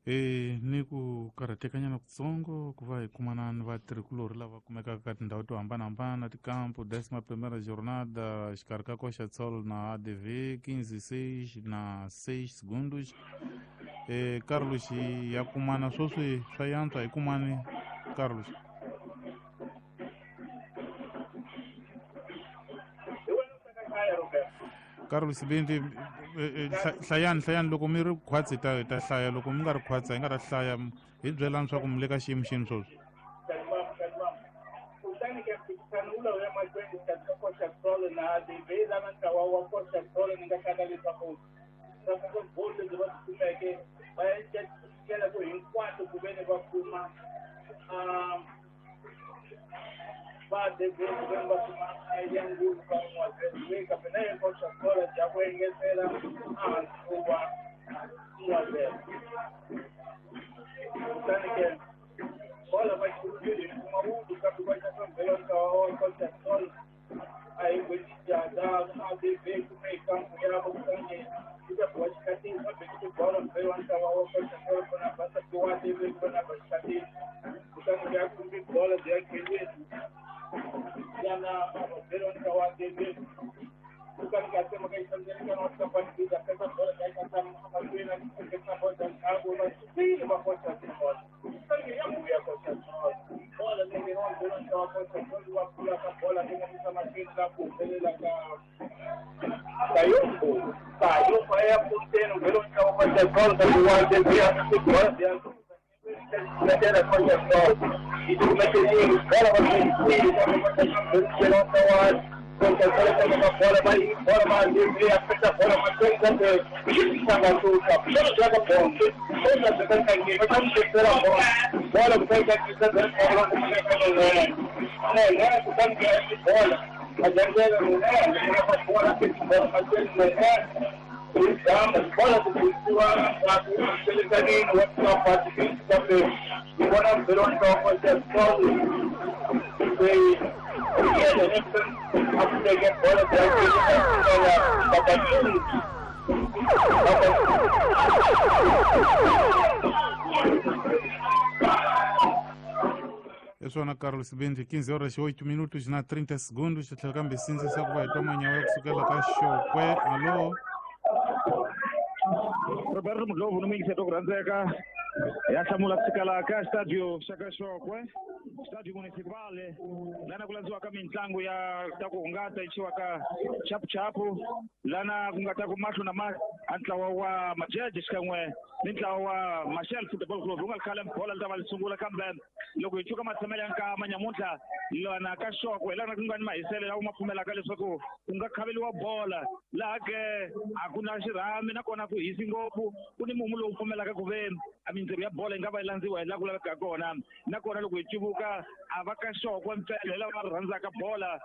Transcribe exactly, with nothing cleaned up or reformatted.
E ni ku karhatekanyana kutsongo ku va hi kumana ni vatirhikulori lava kumekaka ka tindhawu to hambanahambana tikampu décima primeira jornada xikarhi ka Coxatsol na A D V quinze seis na seis segundos. E Carlos ya kumana swoswi swa yantswa hi kumani Carlos. Carlos Bindi hlayani hlayani loko mi ri khwatsi ta ta hlaya loko mi nga ri khwatsi hi nga ta hlaya hi byelani swa ku mi le ka xiyimo xini swoswi. kutani ke mphikizano ule wa majendi katika Coxatsol na A D V lava ntlawa wa Coxatsol ni nga hlaka leswaku leswaku bolt leti va tikumeke va endlela ku hinkwato ku ve ni va kuma va A D V ku ve ni va kuma ya nguvu ka n'wazelo kambe na hi Coxatsol ya ku engetela ehansi wa n'wazelo kutani ke bola vai subir uma única que vai estar vendo a Coxatsol aí vai já dar a D V com meio campo já vou fazer já pode ficar sem saber que bola veio antes a Coxatsol com a passa que o A D V com a passa que portanto já com bola de aquele já na veio antes a D V bukan kata makai sendiri kan orang kapan kita kata bola kita kata makai nanti kita bola dan aku masih sih bapak Coxatsol Sagi yang dia Coxatsol bola ni orang bola tahu Coxatsol dua puluh bola dengan sama kita pun bela ka tayo tayo saya pun teno belum tahu Coxatsol tapi wajib dia bola dia Negara Coxatsol itu macam ni kalau masih belum tahu Coxatsol tem uma bola mais bola mais livre a peta bola mais grande está na luta só joga ponte toda a gente aqui vai dar terceira bola bola que vai aqui está dando bola que vai fazer não é que tem que é bola a gente não é a bola que bola mas ele não é estamos bola que sua a ele está ali no outro parte que está bem e bola pero não pode ser só e aku pegang bola dari bola bapak ini Eu sou Ana Carlos Bindi, quinze horas e oito minutos na trinta segundos. Tlakambe sinzi sa kuba itoma nyawe kusukela ka shokwe. Alô? Roberto Mdlovu no mingi seto granzeka. Yasamula kusikala ka stadio shaka shokwe. Stadio municipal lana kulaziwa kama mitlango ya takuungata ichiwa ka chapu chapu lana kungata kumashu na ma antlawa wa majeji shikamwe nintlawa wa Mashel Football Club ungal kalem bola tabal sungula kambe logo ichuka masemela nka manyamunta lana ka shokwe lana kungani maisele au mapumela kale soko ungakhabeliwa bola lake akuna shirami nakona ku hisi ngopu kuni mumulo upumela ka kuveni aminzero ya bola ingaba ilanziwa la kula ka kona nakona logo ichubuka avakashokwe mpela lava rhandzaka bola